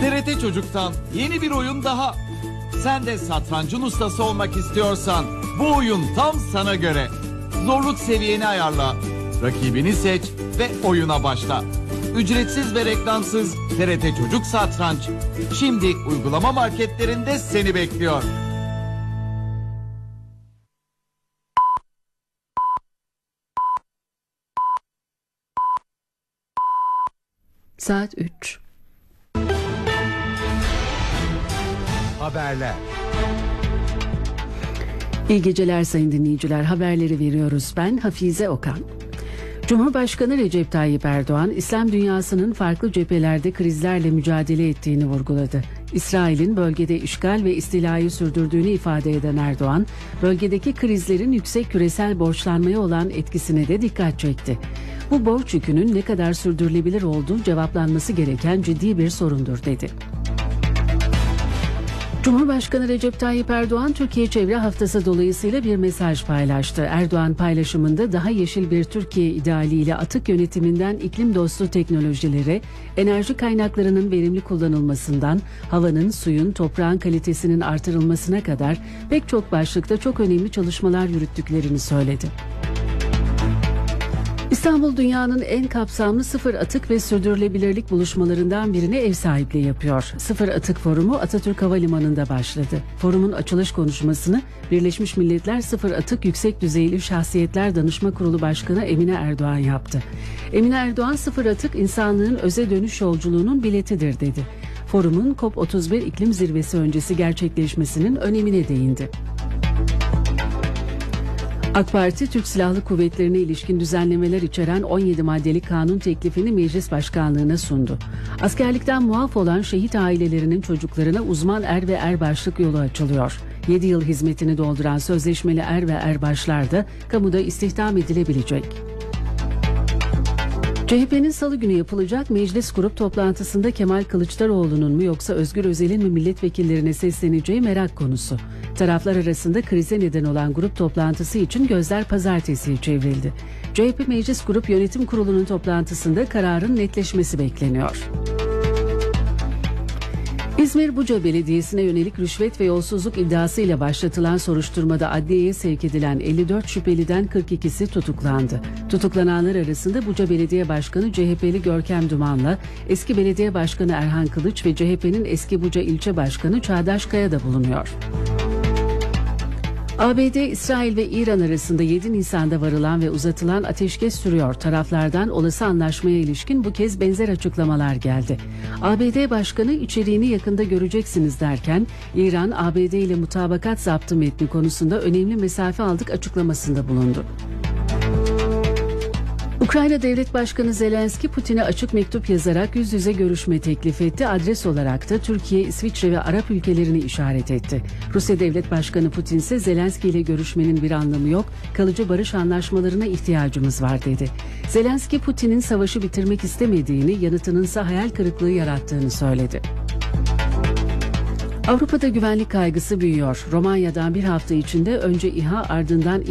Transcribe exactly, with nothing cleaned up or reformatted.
T R T Çocuk'tan yeni bir oyun daha. Sen de satrancın ustası olmak istiyorsan bu oyun tam sana göre. Zorluk seviyeni ayarla, rakibini seç ve oyuna başla. Ücretsiz ve reklamsız T R T Çocuk Satranç şimdi uygulama marketlerinde seni bekliyor. Saat üç. Haberler. İyi geceler sayın dinleyiciler. Haberleri veriyoruz. Ben Hafize Okan. Cumhurbaşkanı Recep Tayyip Erdoğan, İslam dünyasının farklı cephelerde krizlerle mücadele ettiğini vurguladı. İsrail'in bölgede işgal ve istilayı sürdürdüğünü ifade eden Erdoğan, bölgedeki krizlerin yüksek küresel borçlanmaya olan etkisine de dikkat çekti. Bu borç yükünün ne kadar sürdürülebilir olduğu cevaplanması gereken ciddi bir sorundur dedi. Cumhurbaşkanı Recep Tayyip Erdoğan, Türkiye Çevre Haftası dolayısıyla bir mesaj paylaştı. Erdoğan paylaşımında daha yeşil bir Türkiye idealiyle atık yönetiminden iklim dostu teknolojilere, enerji kaynaklarının verimli kullanılmasından, havanın, suyun, toprağın kalitesinin artırılmasına kadar pek çok başlıkta çok önemli çalışmalar yürüttüklerini söyledi. İstanbul dünyanın en kapsamlı sıfır atık ve sürdürülebilirlik buluşmalarından birine ev sahipliği yapıyor. Sıfır Atık Forumu Atatürk Havalimanı'nda başladı. Forumun açılış konuşmasını Birleşmiş Milletler Sıfır Atık Yüksek Düzeyli Şahsiyetler Danışma Kurulu Başkanı Emine Erdoğan yaptı. Emine Erdoğan, sıfır atık insanlığın öze dönüş yolculuğunun biletidir dedi. Forumun COP otuz bir iklim zirvesi öncesi gerçekleşmesinin önemine değindi. AK Parti, Türk Silahlı Kuvvetleri'ne ilişkin düzenlemeler içeren on yedi maddelik kanun teklifini Meclis Başkanlığı'na sundu. Askerlikten muaf olan şehit ailelerinin çocuklarına uzman er ve erbaşlık yolu açılıyor. yedi yıl hizmetini dolduran sözleşmeli er ve erbaşlar da kamuda istihdam edilebilecek. C H P'nin salı günü yapılacak meclis grup toplantısında Kemal Kılıçdaroğlu'nun mu yoksa Özgür Özel'in mi milletvekillerine sesleneceği merak konusu. Taraflar arasında krize neden olan grup toplantısı için gözler pazartesiye çevrildi. C H P Meclis Grup Yönetim Kurulu'nun toplantısında kararın netleşmesi bekleniyor. İzmir Buca Belediyesi'ne yönelik rüşvet ve yolsuzluk iddiasıyla başlatılan soruşturmada adliyeye sevk edilen elli dört şüpheliden kırk ikisi tutuklandı. Tutuklananlar arasında Buca Belediye Başkanı C H P'li Görkem Duman'la eski Belediye Başkanı Erhan Kılıç ve C H P'nin eski Buca İlçe Başkanı Çağdaş Kaya da bulunuyor. A B D, İsrail ve İran arasında yedi Nisan'da varılan ve uzatılan ateşkes sürüyor. Taraflardan olası anlaşmaya ilişkin bu kez benzer açıklamalar geldi. A B D Başkanı içeriğini yakında göreceksiniz derken, İran, A B D ile mutabakat zaptı metni konusunda önemli mesafe aldık açıklamasında bulundu. Ukrayna Devlet Başkanı Zelenski, Putin'e açık mektup yazarak yüz yüze görüşme teklif etti. Adres olarak da Türkiye, İsviçre ve Arap ülkelerini işaret etti. Rusya Devlet Başkanı Putin ise Zelenski ile görüşmenin bir anlamı yok, kalıcı barış anlaşmalarına ihtiyacımız var dedi. Zelenski, Putin'in savaşı bitirmek istemediğini, yanıtının ise hayal kırıklığı yarattığını söyledi. Avrupa'da güvenlik kaygısı büyüyor. Romanya'dan bir hafta içinde önce İHA ardından